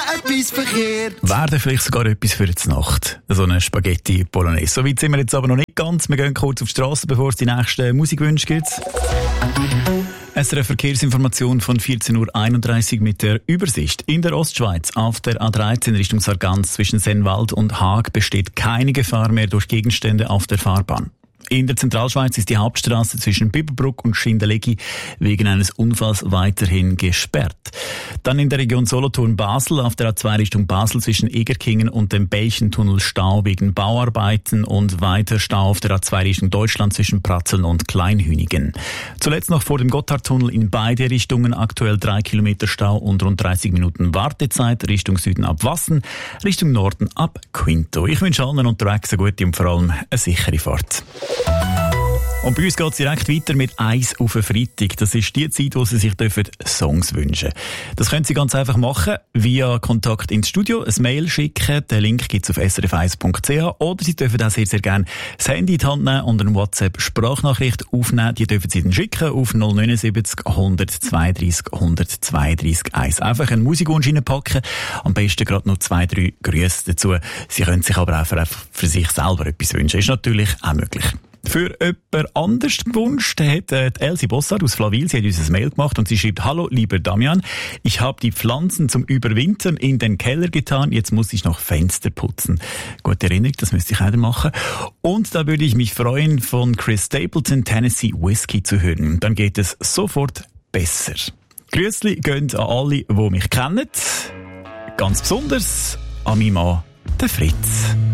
etwas verkehrt. Wäre vielleicht sogar etwas für die Nacht. So eine Spaghetti Bolognese. So weit sind wir jetzt aber noch nicht ganz. Wir gehen kurz auf die Straße, bevor es die nächsten Musikwünsche gibt. SRF Verkehrsinformation von 14.31 Uhr mit der Übersicht. In der Ostschweiz auf der A13 Richtung Sargans zwischen Sennwald und Haag besteht keine Gefahr mehr durch Gegenstände auf der Fahrbahn. In der Zentralschweiz ist die Hauptstraße zwischen Biberbruck und Schindellegi wegen eines Unfalls weiterhin gesperrt. Dann in der Region Solothurn-Basel auf der A2 Richtung Basel zwischen Egerkingen und dem Belchentunnel Stau wegen Bauarbeiten und weiter Stau auf der A2 Richtung Deutschland zwischen Pratzeln und Kleinhünigen. Zuletzt noch vor dem Gotthardtunnel in beide Richtungen aktuell 3 Kilometer Stau und rund 30 Minuten Wartezeit Richtung Süden ab Wassen, Richtung Norden ab Quinto. Ich wünsche allen unterwegs eine gute und vor allem eine sichere Fahrt. Und bei uns geht es direkt weiter mit «Eis auf den Freitag». Das ist die Zeit, wo Sie sich Songs wünschen dürfen. Das können Sie ganz einfach machen, via Kontakt ins Studio, ein Mail schicken. Den Link gibt es auf srf1.ch. Oder Sie dürfen auch sehr, sehr gerne das Handy in die Hand nehmen und eine WhatsApp-Sprachnachricht aufnehmen. Die dürfen Sie dann schicken auf 079 132 132 1. Einfach einen Musikwunsch reinpacken. Am besten gerade noch 2, 3 Grüße dazu. Sie können sich aber einfach für sich selber etwas wünschen. Ist natürlich auch möglich. Für jemand anders gewünscht hat Elsie Bossard aus Flawil. Sie hat uns ein Mail gemacht und sie schreibt: Hallo, lieber Damian, ich habe die Pflanzen zum Überwintern in den Keller getan. Jetzt muss ich noch Fenster putzen. Gute Erinnerung, das müsste ich auch machen. Und da würde ich mich freuen, von Chris Stapleton Tennessee Whiskey zu hören. Dann geht es sofort besser. Grüßli gehen an alle, die mich kennen. Ganz besonders an meinen Mann, den Fritz.